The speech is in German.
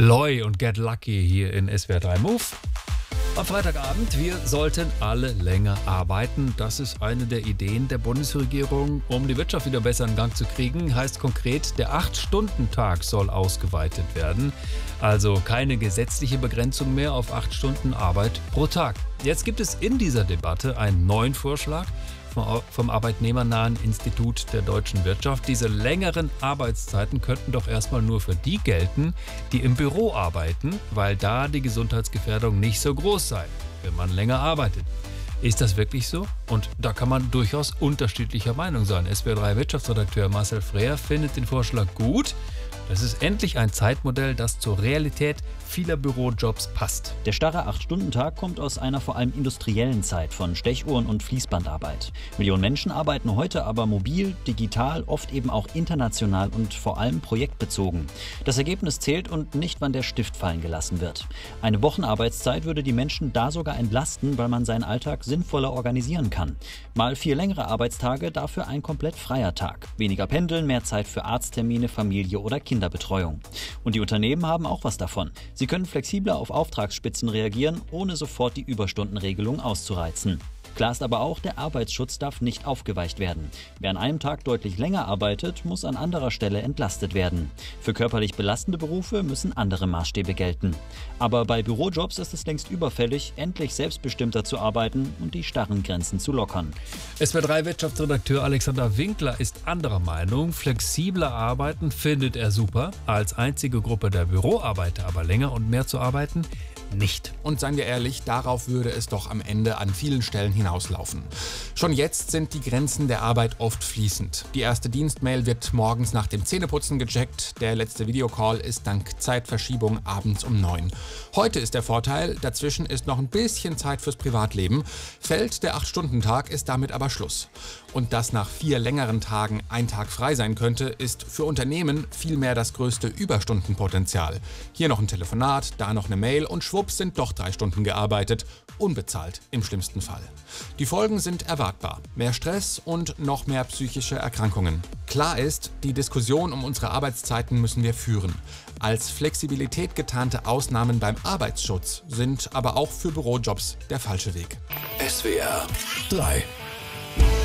Loy und Get Lucky hier in SWR 3 Move. Am Freitagabend, wir sollten alle länger arbeiten. Das ist eine der Ideen der Bundesregierung, um die Wirtschaft wieder besser in Gang zu kriegen. Heißt konkret, der 8-Stunden-Tag soll ausgeweitet werden. Also keine gesetzliche Begrenzung mehr auf 8 Stunden Arbeit pro Tag. Jetzt gibt es in dieser Debatte einen neuen Vorschlag vom Arbeitnehmernahen Institut der deutschen Wirtschaft. Diese längeren Arbeitszeiten könnten doch erstmal nur für die gelten, die im Büro arbeiten, weil da die Gesundheitsgefährdung nicht so groß sei, wenn man länger arbeitet. Ist das wirklich so? Und da kann man durchaus unterschiedlicher Meinung sein. SWR 3 Wirtschaftsredakteur Marcel Freer findet den Vorschlag gut. Das ist endlich ein Zeitmodell, das zur Realität vieler Bürojobs passt. Der starre 8-Stunden-Tag kommt aus einer vor allem industriellen Zeit von Stechuhren und Fließbandarbeit. Millionen Menschen arbeiten heute aber mobil, digital, oft eben auch international und vor allem projektbezogen. Das Ergebnis zählt und nicht, wann der Stift fallen gelassen wird. Eine Wochenarbeitszeit würde die Menschen da sogar entlasten, weil man seinen Alltag sinnvoller organisieren kann. Mal 4 längere Arbeitstage, dafür ein komplett freier Tag. Weniger Pendeln, mehr Zeit für Arzttermine, Familie oder Kinderbetreuung. Und die Unternehmen haben auch was davon. Sie können flexibler auf Auftragsspitzen reagieren, ohne sofort die Überstundenregelung auszureizen. Klar ist aber auch, der Arbeitsschutz darf nicht aufgeweicht werden. Wer an einem Tag deutlich länger arbeitet, muss an anderer Stelle entlastet werden. Für körperlich belastende Berufe müssen andere Maßstäbe gelten. Aber bei Bürojobs ist es längst überfällig, endlich selbstbestimmter zu arbeiten und die starren Grenzen zu lockern. SWR 3 Wirtschaftsredakteur Alexander Winkler ist anderer Meinung. Flexibler arbeiten findet er super. Als einzige Gruppe der Büroarbeiter aber länger und mehr zu arbeiten, nicht. Und seien wir ehrlich, darauf würde es doch am Ende an vielen Stellen hinauslaufen. Schon jetzt sind die Grenzen der Arbeit oft fließend. Die erste Dienstmail wird morgens nach dem Zähneputzen gecheckt, der letzte Videocall ist dank Zeitverschiebung abends um 9. Heute ist der Vorteil, dazwischen ist noch ein bisschen Zeit fürs Privatleben. Fällt der 8-Stunden-Tag, ist damit aber Schluss. Und dass nach 4 längeren Tagen ein Tag frei sein könnte, ist für Unternehmen vielmehr das größte Überstundenpotenzial. Hier noch ein Telefonat, da noch eine Mail und schwupps sind doch 3 Stunden gearbeitet, unbezahlt im schlimmsten Fall. Die Folgen sind erwartbar. Mehr Stress und noch mehr psychische Erkrankungen. Klar ist, die Diskussion um unsere Arbeitszeiten müssen wir führen. Als Flexibilität getarnte Ausnahmen beim Arbeitsschutz sind aber auch für Bürojobs der falsche Weg. SWR 3